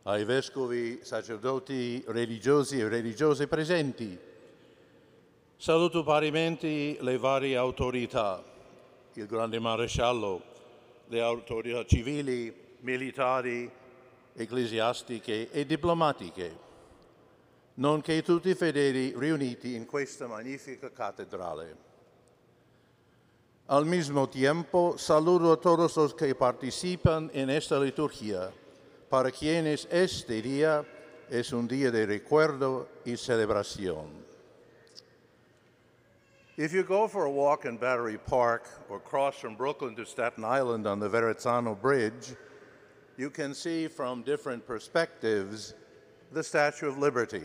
ai vescovi, sacerdoti, religiosi e religiose presenti. Saluto parimenti le varie autorità, il grande maresciallo, le autorità civili, militari, ecclesiastiche e diplomatiche, nonché tutti i fedeli riuniti in questa magnifica cattedrale. Al mismo tiempo, saludo a todos los que participan en esta liturgia, para quienes este día es un día de recuerdo y celebración. If you go for a walk in Battery Park or cross from Brooklyn to Staten Island on the Verrazzano Bridge, you can see from different perspectives the Statue of Liberty.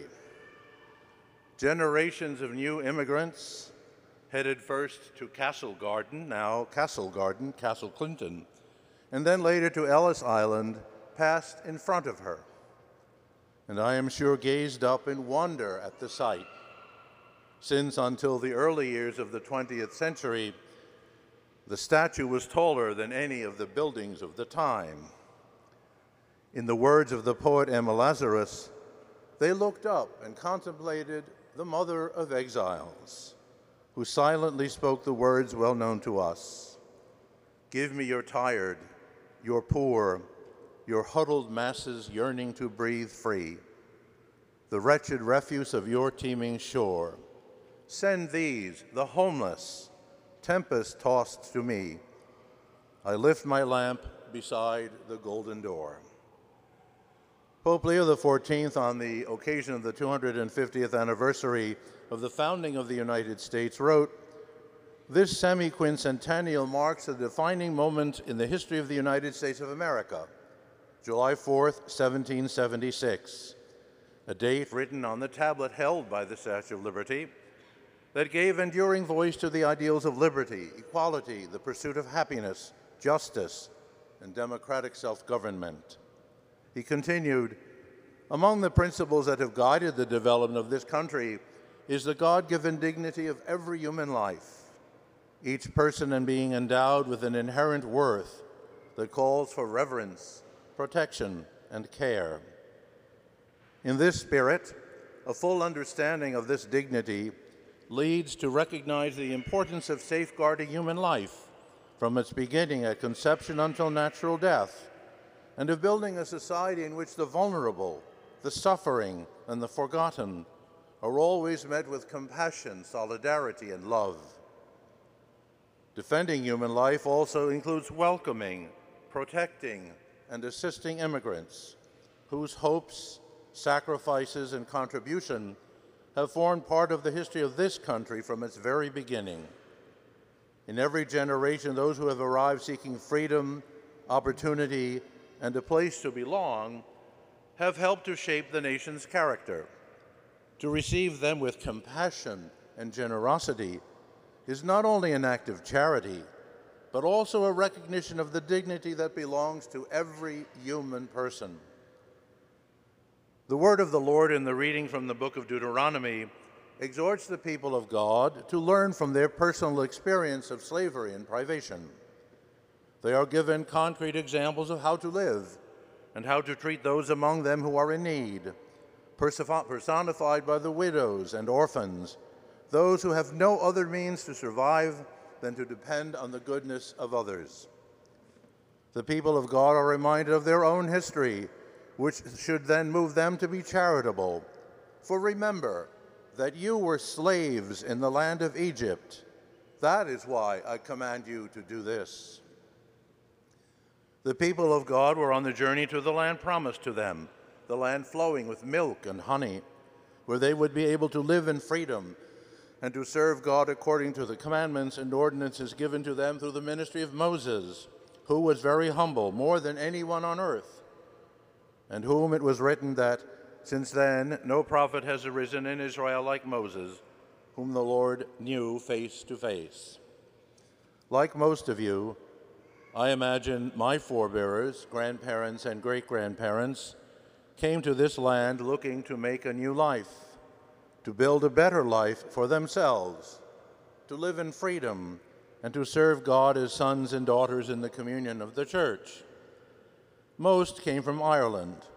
Generations of new immigrants headed first to Castle Garden, now Castle Garden, Castle Clinton, and then later to Ellis Island, passed in front of her. And I am sure gazed up in wonder at the sight, since until the early years of the 20th century, the statue was taller than any of the buildings of the time. In the words of the poet Emma Lazarus, they looked up and contemplated the mother of exiles, who silently spoke the words well known to us. Give me your tired, your poor, your huddled masses yearning to breathe free, the wretched refuse of your teeming shore. Send these, the homeless, tempest-tossed to me. I lift my lamp beside the golden door. Pope Leo XIV, on the occasion of the 250th anniversary of the founding of the United States, wrote, "This semi-quincentennial marks a defining moment in the history of the United States of America, July 4th, 1776, a date written on the tablet held by the Statue of Liberty that gave enduring voice to the ideals of liberty, equality, the pursuit of happiness, justice, and democratic self-government." He continued, "Among the principles that have guided the development of this country is the God-given dignity of every human life, each person and being endowed with an inherent worth that calls for reverence, protection, and care. In this spirit, a full understanding of this dignity leads to recognize the importance of safeguarding human life from its beginning at conception until natural death, and of building a society in which the vulnerable, the suffering, and the forgotten are always met with compassion, solidarity, and love. Defending human life also includes welcoming, protecting, and assisting immigrants whose hopes, sacrifices, and contribution have formed part of the history of this country from its very beginning. In every generation, those who have arrived seeking freedom, opportunity, and a place to belong have helped to shape the nation's character. To receive them with compassion and generosity is not only an act of charity, but also a recognition of the dignity that belongs to every human person. The word of the Lord in the reading from the book of Deuteronomy exhorts the people of God to learn from their personal experience of slavery and privation. They are given concrete examples of how to live and how to treat those among them who are in need, personified by the widows and orphans, those who have no other means to survive than to depend on the goodness of others. The people of God are reminded of their own history, which should then move them to be charitable. For remember that you were slaves in the land of Egypt. That is why I command you to do this. The people of God were on the journey to the land promised to them, the land flowing with milk and honey, where they would be able to live in freedom and to serve God according to the commandments and ordinances given to them through the ministry of Moses, who was very humble, more than anyone on earth, and whom it was written that since then no prophet has arisen in Israel like Moses, whom the Lord knew face to face. Like most of you, I imagine my forebearers, grandparents, and great-grandparents came to this land looking to make a new life, to build a better life for themselves, to live in freedom, and to serve God as sons and daughters in the communion of the Church. Most came from Ireland,